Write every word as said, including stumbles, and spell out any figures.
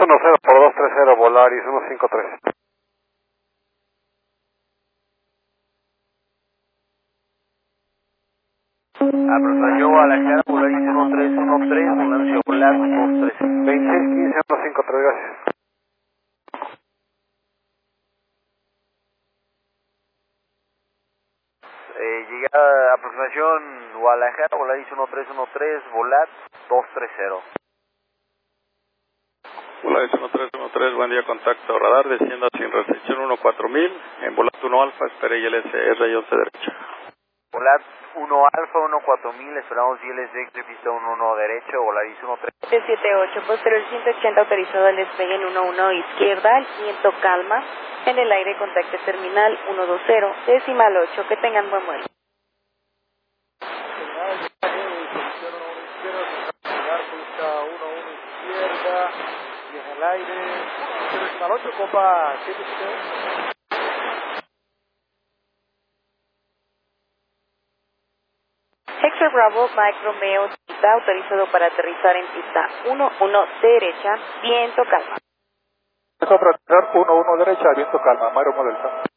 uno cero por dos tres cero, Volaris uno cinco tres. Aproximación Guadalajara, Volaris uno tres uno tres, ambulancia Volar dos tres. veintiséis quince uno cinco tres, gracias. Eh, llegada, aproximación Guadalajara, Volaris uno tres uno tres, Volar dos tres cero. Volaris uno tres uno tres, buen día, contacto radar, descienda sin restricción uno cuatro mil, en Volat uno Alfa, espere I L S R y once derecha. Volat uno Alfa, uno cuatro mil, esperamos I L S X, pista uno uno derecho, Volaris uno tres. siete siete ocho, posterior ciento ochenta, autorizado el despegue en uno uno izquierda, el quinientos calma, en el aire contacto terminal uno dos cero, decimal ocho, que tengan buen vuelo. uno uno izquierda, y en el aire, decimal ocho, copa siete siete. Hector Bravo, Mike Romeo, está autorizado para aterrizar en pista uno uno derecha, viento calma. Para aterrizar uno uno derecha, viento calma, Mairo Modelta.